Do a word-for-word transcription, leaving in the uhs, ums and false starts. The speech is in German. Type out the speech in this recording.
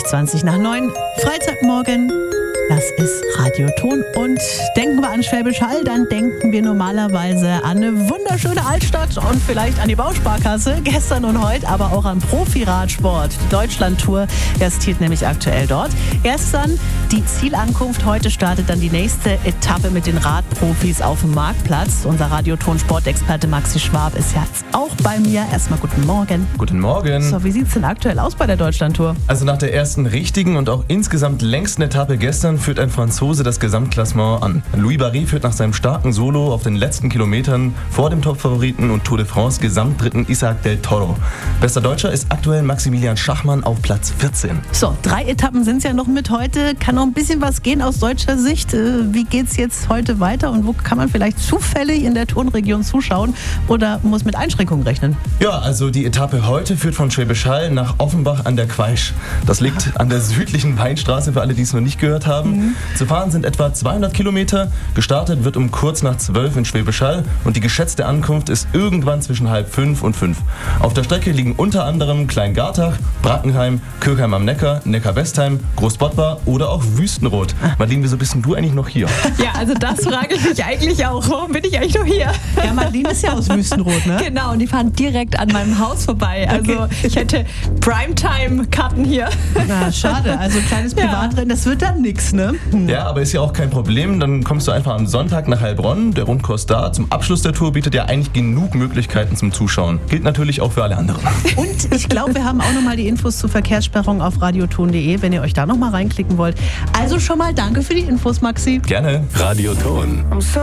zwanzig nach neun, Freitagmorgen. Das ist Radioton und denken wir an Schwäbisch Hall, dann denken wir normalerweise an eine wunderschöne Altstadt und vielleicht an die Bausparkasse, gestern und heute, aber auch an Profi-Radsport. Die Deutschlandtour gastiert nämlich aktuell dort. Gestern die Zielankunft, heute startet dann die nächste Etappe mit den Radprofis auf dem Marktplatz. Unser Radioton-Sportexperte Maxi Schwab ist jetzt auch bei mir. Erstmal guten Morgen. Guten Morgen. So, wie sieht es denn aktuell aus bei der Deutschlandtour? Also nach der ersten richtigen und auch insgesamt längsten Etappe gestern führt ein Franzose das Gesamtklassement an. Louis Barry führt nach seinem starken Solo auf den letzten Kilometern vor dem Topfavoriten und Tour de France Gesamtdritten Isaac del Toro. Bester Deutscher ist aktuell Maximilian Schachmann auf Platz vierzehn. So, drei Etappen sind es ja noch mit heute. Kann noch ein bisschen was gehen aus deutscher Sicht. Wie geht's jetzt heute weiter und wo kann man vielleicht zufällig in der Turnregion zuschauen oder muss mit Einschränkungen rechnen? Ja, also die Etappe heute führt von Schwäbisch Hall nach Offenbach an der Quaisch. Das liegt an der südlichen Weinstraße, für alle, die es noch nicht gehört haben. Mhm. Zu fahren sind etwa zweihundert Kilometer. Gestartet wird um kurz nach zwölf in Schwäbisch Hall und die geschätzte Ankunft ist irgendwann zwischen halb fünf und fünf. Auf der Strecke liegen unter anderem Kleingartach, Brackenheim, Kirchheim am Neckar, Neckar-Westheim, Großbottbar oder auch Wüstenrot. Marlene, wieso bist denn du eigentlich noch hier? Ja, also das frage ich mich eigentlich auch. Warum bin ich eigentlich noch hier? Ja, Marlene ist ja aus Wüstenrot, ne? Genau, und die fahren direkt an meinem Haus vorbei. Also okay. Ich hätte Primetime-Karten hier. Na, schade. Also ein kleines Privatrennen, das wird dann nix, ne? Hm. Ja, aber ist ja auch kein Problem. Dann kommst du einfach am Sonntag nach Heilbronn. Der Rundkurs da zum Abschluss der Tour bietet ja eigentlich genug Möglichkeiten zum Zuschauen. Gilt natürlich auch für alle anderen. Und ich glaube, wir haben auch nochmal die Infos zur Verkehrssperrung auf radioton punkt de, wenn ihr euch da nochmal reinklicken wollt. Also schon mal danke für die Infos, Maxi. Gerne. Radioton.